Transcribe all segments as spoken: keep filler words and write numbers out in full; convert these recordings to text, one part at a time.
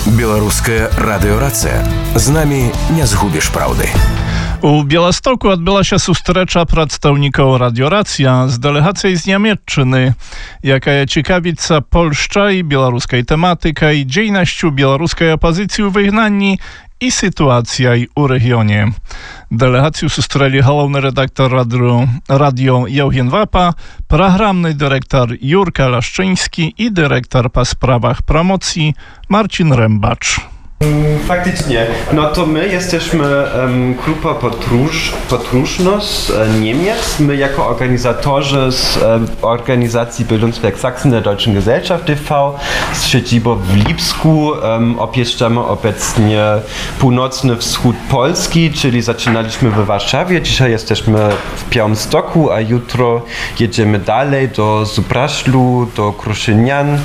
Беларуская радыёрацыя. З намі не згубіш праўды. У Białegostoku odbyła się sustrecza przedstawników Radioracja z delegacją z Niemiecczyny, jaka je ciekawica Polszcza i białoruskiej tematyka i dziejnościu białoruskiej opozycji u wygnani i sytuacja u regionie. Delegację sustreli główny redaktor radio, radio Eugen Wapa, programny dyrektor Jurka Laszczyński i dyrektor po sprawach promocji Marcin Rębacz. Faktycznie. No to my jesteśmy um, grupa podróż, podróżna z e, Niemiec. My jako organizatorzy z e, organizacji Bildungswerk Sachsen der Deutschen Gesellschaft e V z siedzibą w Lipsku um, objeżdżamy obecnie północny wschód Polski, czyli zaczynaliśmy w Warszawie. Dzisiaj jesteśmy w Białymstoku, a jutro jedziemy dalej do Zubraszlu, do Kruszynian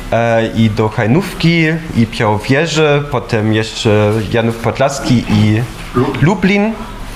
i do Hajnówki i Białowieży, potem jeszcze Janów Podlaski i Lublin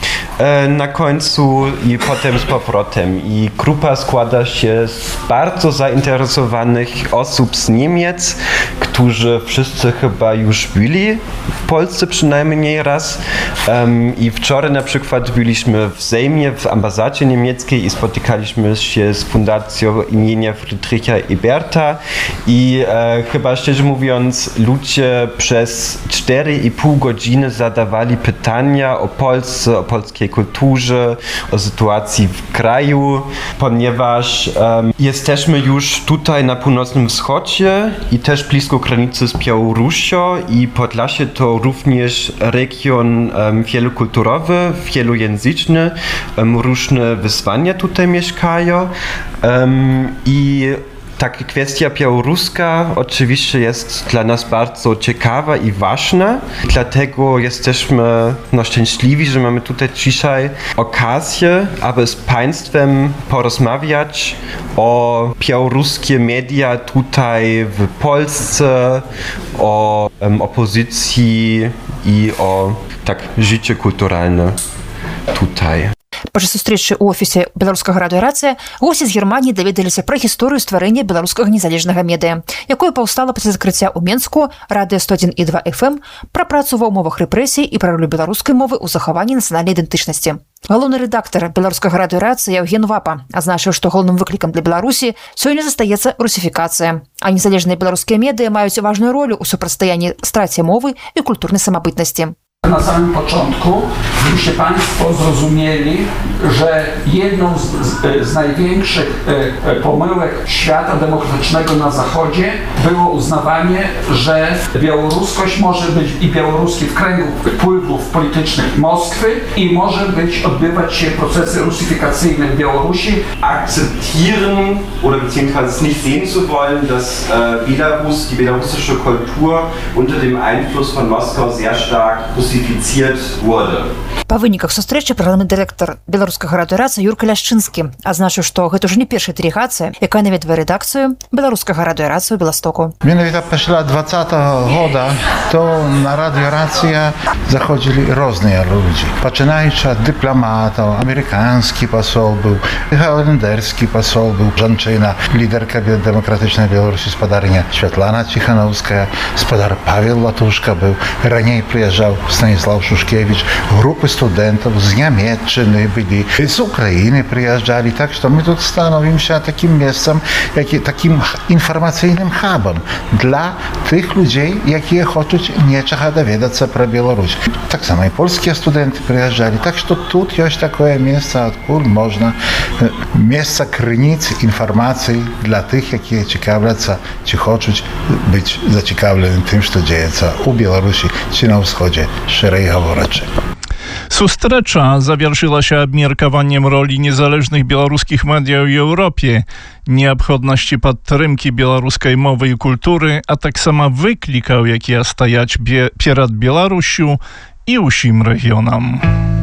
na końcu i potem z powrotem. I grupa składa się z bardzo zainteresowanych osób z Niemiec, którzy wszyscy chyba już byli w Polsce przynajmniej raz. Um, I wczoraj na przykład byliśmy w Sejmie, w ambasadzie niemieckiej i spotykaliśmy się z fundacją imienia Friedricha Eberta i e, chyba szczerze mówiąc ludzie przez cztery i pół godziny zadawali pytania o Polsce, o polskiej kulturze, o sytuacji w kraju, ponieważ um, jesteśmy już tutaj na północnym wschodzie i też blisko granicy z Białorusią i Podlasie to również region um, wielokulturowy, wielojęzyczny, um, różne wyzwania tutaj mieszkają um, i taka kwestia białoruska oczywiście jest dla nas bardzo ciekawa i ważna. Dlatego jesteśmy no, szczęśliwi, że mamy tutaj dzisiaj okazję, aby z Państwem porozmawiać o białoruskie media tutaj w Polsce, o um, opozycji i o tak życie kulturalne tutaj. Падчас сустрэчы ў офісе беларускага радыёрацыя госці з Германіі даведаліся пра гісторыю стварэння беларускага незалежнага медыя, якое паўстала пасля закрыцця ў Менску радыё сто адзін і два эф эм, пра працу ва ўмовах рэпрэсій і пра ролю беларускай мовы ў захаванні нацыянальнай ідэнтычнасці. Галоўны рэдактар беларускага радыёрацыі Eugen Вапа азначыў, што галоўным выклікам для Беларусі сёння застаецца русіфікацыя, а незалежныя беларускія медыа маюць важную ролю ў супрацьстаянні страце мовы і культурнай самабытнасці. Na samym początku, żebyście Państwo zrozumieli, że jedną z, z, z największych e, pomyłek świata demokratycznego na Zachodzie było uznawanie, że białoruskość może być i białoruski w kręgu wpływów politycznych Moskwy i może być odbywać się procesy rusyfikacyjne w Białorusi. Akzeptieren oder beziehungsweise nicht sehen zu wollen, dass äh, Belarus, die belarussische Kultur unter dem Einfluss von Moskau sehr stark Па выніках сустрэчы праграмны дырэктар беларускага радыёрацыі Юрка Ляшчынскі азначыў, што гэта ўжо не першая дэлегацыя, якая наведвае рэдакцыю беларускага радыёрацыі ў Беластоку. Менавіта пасля двадцатого года то на радыёрацыя заходзілі розныя людзі, пачынаючы ад дыпламатаў, амерыканскі пасол быў, галандэрскі пасол быў, жанчына, лідарка дэмакратычнай Беларусі, спадарня Святлана Ціханаўская, спадар Павел Латушка быў, раней прыязджаў Станіслав Шушкевич, групы студентов з Нямецчыны былі, з Украіны прыязджалі, так што мы тут становімся такім месцам, які, такім інфармацыйным хабам для тых людзей, якія хочуць нечага даведацца пра Беларусь. Таксама і польскія студэнты прыязджалі, так што тут ёсць такое месца, адкуль можна месца крыніц інфармацыі для тых, якія цікавляцца ці хочуць быць зацікаўленым тым, што дзеецца ў Беларусі ці на ўсходзе, szerzej говорячи. Sustrecza zawieszyła się obmierkowaniem roli niezależnych białoruskich mediów w Europie, nieobchodności podtrymki białoruskiej mowy i kultury, a tak samo wyklikał, jaki stajać bie, pierad Białorusiu i usim regionom.